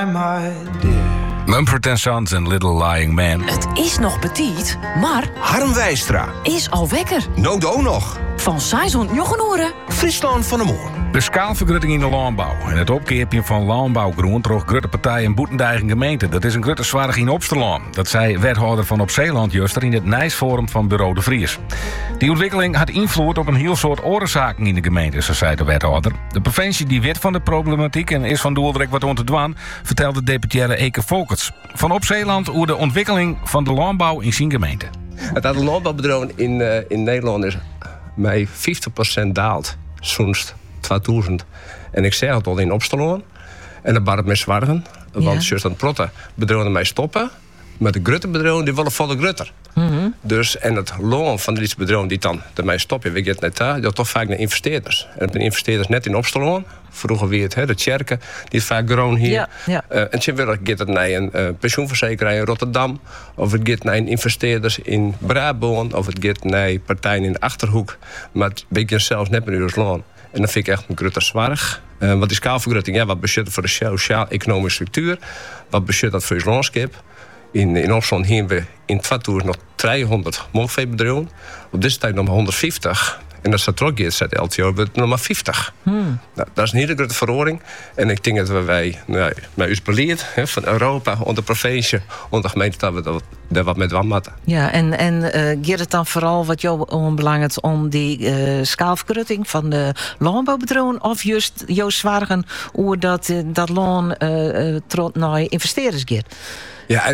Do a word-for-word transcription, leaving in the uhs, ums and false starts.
Mumford and Sons en Little Lying Man. Het is nog petit, maar Harm Wijstra. is al wekker. Nodo nog. Van Saison Jochenoeren. Friesland van de Moor. De schaalvergrutting in de landbouw en het opkeerpje van landbouwgroen door grote partijen en boetendeigen gemeente. Dat is een grote zwaardig in Opsterlaan. Dat zei wethouder van Op Zeeland Juster in het Nijsforum van Bureau de Vries. Die ontwikkeling had invloed op een heel soort oorzaken in de gemeente, zo zei de wethouder. De provincie die weet van de problematiek en is van doel direct wat om te doen, vertelde deputaire Eke Volkerts. Van Op Zeeland over de ontwikkeling van de landbouw in zijn gemeente. Het aantal landbouwbedrijven in, uh, in Nederland is met vijftig procent daald sinds tweeduizend. En ik zeg het al in Opsterlaan. En dat baart met zwargen. Want juist aan het protten bedrijven mij stoppen. Maar de grote bedrijven die willen volle grutter. Mm-hmm. Dus, en het loon van deze bedrijven die dan ermee stoppen, weet je het net daar, dat toch vaak naar investeerders. En de investeerders net in Opsterlaan. Vroeger wie het, hè, de Tjerken, die het vaak gewoon hier. Ja, ja. Uh, en tje wil gaat het naar een uh, pensioenverzekeraar in Rotterdam. Of het gaat naar een investeerders in Brabant. Of het gaat naar partijen in de Achterhoek. Maar het weet je zelfs net met uw loon. En dat vind ik echt een grote zwaar. Uh, wat is schaalvergrutting? Ja, wat beschut voor de sociaal-economische structuur? Wat beschut dat voor je landschap? In, in Opsland hier we in tweeduizend nog driehonderd melkveebedrijven. Op dit tijd nog maar honderdvijftig. En als dat teruggeeft, zet L T O wordt nog maar vijftig. Hmm. Nou, dat is een hele grote verhoring. En ik denk dat wij, nou, met ons beleid van Europa, onder provincie, onder gemeente, dat we dat, dat wat met wat moeten. Ja, en, en uh, gaat het dan vooral wat jou onbelangrijk om die uh, schaalvergrutting van de landbouwbedrijven, of juist jouw zwaargen hoe dat, uh, dat loon uh, uh, trot naar investeerders gaat? Ja,